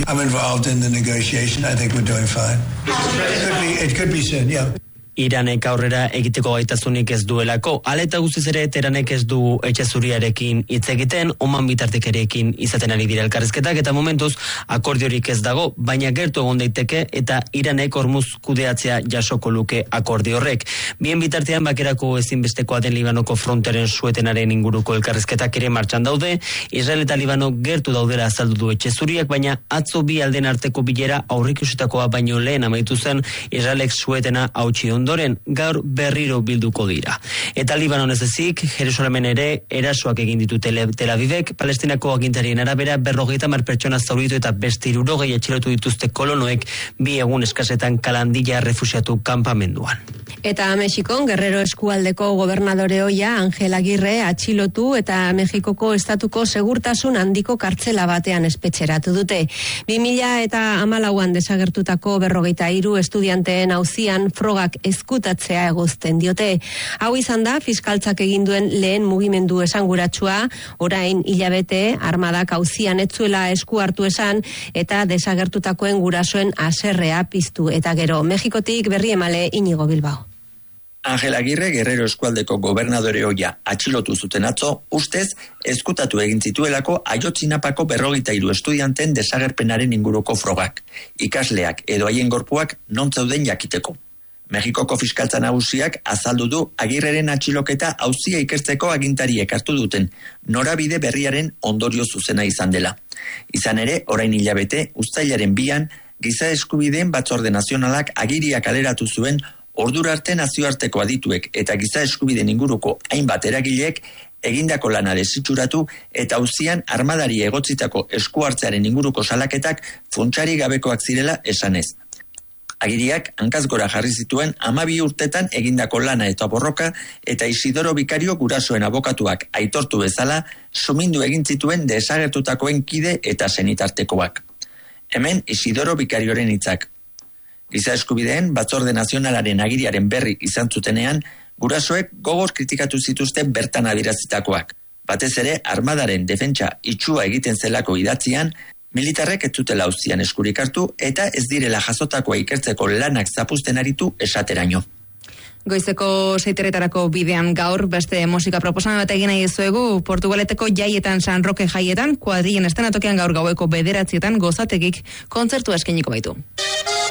I'm involved in the negotiation. I think we're doing fine. It could be soon, yeah. Iranek aurrera egiteko gaitasunik ez duelako. Hala eta guztiz ere Teheranek ez du etxe zuriarekin hitz egiten, Oman bitartekarekin izaten ari dira elkarrizketak eta momentuz akordiorik ez dago, baina gertu egon daiteke eta Iranek Hormuz kudeatzea jasoko luke akordio horrek. Bien bitartean bakerako ezinbestekoa den Libanoko fronteren suetenaren inguruko elkarrizketak ere martxan daude. Israel eta Libano gertu daudera azaldu du etxe zuriak, baina atzo bi alden arteko bilera aurreikusitakoa baino lehen amaitu zen Israelek suetena hautsi ondoren gaur berriro bilduko dira. Eta Libanon ez ezik, Jerusalemen ere erasoak egin ditu Tel Avivek, Palestinako agintarien arabera 50 pertsona zauritu eta beste 60 atxilotu dituzte kolonoek 2 egun eskasetan Kalandilla refuxiatu kanpamenduan. Eta Mexikon Guerrero eskualdeko gobernadore ohia Angel Agirre atxilotu eta Mexikoko estatuko segurtasun handiko kartzela batean espetxeratu dute. 2014an desagertutako 53 estudianteen auzian frogak ezkutatzea egozten diote. Hau izan da fiskaltzak egin duen lehen mugimendu esanguratsua, orain hilabete armadak auzian etzuela esku hartu esan eta desagertutakoen gurasoen haserrea piztu eta gero Mexikotik berri emale Inigo Bilbao. Angel Agirre Guerrero eskualdeko gobernadore ohia atxilotu zuten atzo, ustez ezkutatu egin zituelako Ayotzinapako 53 estudianten desagerpenaren inguruko frogak, ikasleak edo haien gorpuak non zauden jakiteko. Mexikoko fiskaltza nagusiak azaldu du Agirreren atxiloketa auzia ikertzeko agintariek hartu duten norabide berriaren ondorio zuzena izan dela. Izan ere, orain hilabete, uztailaren 2an, Giza Eskubideen Batzorde Nazionalak agiria kaleratu zuen ordura arte nazioarteko adituek eta giza eskubideen inguruko hainbat eragileek egindako lana desitxuratu eta auzian armadari egotzitako esku hartzearen inguruko salaketak funtsari gabekoak zirela esanez. Agiriak hankaz gora jarri zituen 12 urtetan egindako lana eta borroka eta Isidoro Bikario gurasoen abokatuak aitortu bezala sumindu egin zituen desagertutakoen kide eta senitartekoak. Hemen Isidoro Bikarioren hitzak. Giza Eskubideen Batzorde Nazionalaren agiriaren berri izan zutenean, gurasoek gogor kritikatu zituzten bertan adierazitakoak. Batez ere, armadaren defentsa itxua egiten zelako idatzian, militarrek ez zutela auzian eskurik hartu eta ez direla jasotakoa ikertzeko lanak zapuzten aritu esateraino. Goizeko 6:00 bidean gaur beste musika proposamen bat egin nahi dizuegu Portugaleteko jaietan San Roque jaietan, kuadrillen estenatokian gaur gaueko 9:00 gozategik kontzertua eskainiko baitu.